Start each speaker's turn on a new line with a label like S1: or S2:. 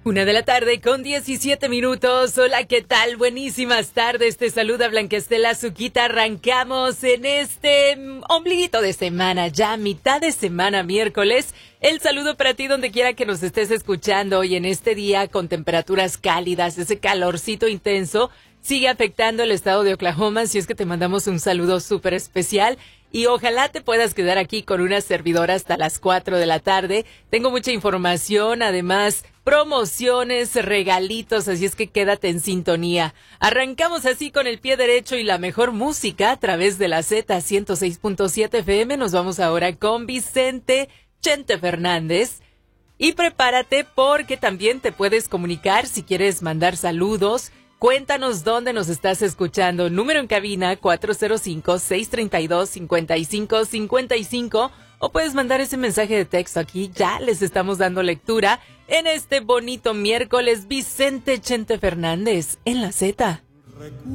S1: 1:17 p.m. Hola, ¿qué tal? Buenísimas tardes. Te saluda Blanca Estela Azuquita. Arrancamos en este ombliguito de semana, ya mitad de semana, miércoles. El saludo para ti donde quiera que nos estés escuchando hoy en este día con temperaturas cálidas, ese calorcito intenso sigue afectando el estado de Oklahoma, así es que te mandamos un saludo súper especial y ojalá te puedas quedar aquí con una servidora hasta las 4 de la tarde. Tengo mucha información, además promociones, regalitos, así es que quédate en sintonía. Arrancamos así con el pie derecho y la mejor música a través de la Z106.7 FM. Nos vamos ahora con Vicente Chente Fernández. Y prepárate porque también te puedes comunicar si quieres mandar saludos. Cuéntanos dónde nos estás escuchando. Número en cabina 405-632-5555 o puedes mandar ese mensaje de texto aquí. Ya les estamos dando lectura en este bonito miércoles. Vicente Chente Fernández en la Z.